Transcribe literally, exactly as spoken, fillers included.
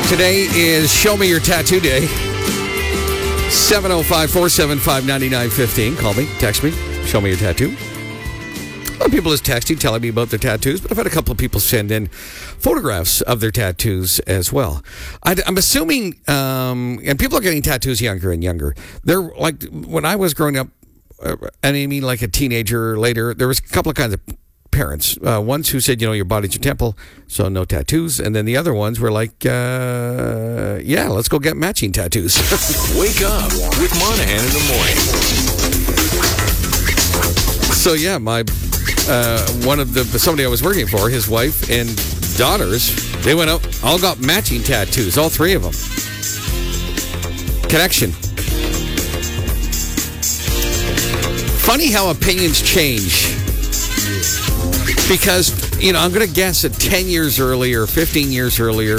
Today is Show Me Your Tattoo Day. seven oh five, four seven five, nine nine one five. Call me, text me, show me your tattoo. A lot of people is texting, telling me about their tattoos, but I've had a couple of people send in photographs of their tattoos as well. I, I'm assuming, um, and people are getting tattoos younger and younger. They're like, when I was growing up, uh, and I mean like a teenager or later, there was a couple of kinds of parents. Uh, ones who said, you know, your body's your temple, so no tattoos. And then the other ones were like, uh, yeah, let's go get matching tattoos. Wake up with Monahan in the morning. So yeah, my uh, one of the somebody I was working for, his wife and daughters, they went out, all got matching tattoos, all three of them. Connection. Funny how opinions change. Because, you know, I'm going to guess that ten years earlier, fifteen years earlier,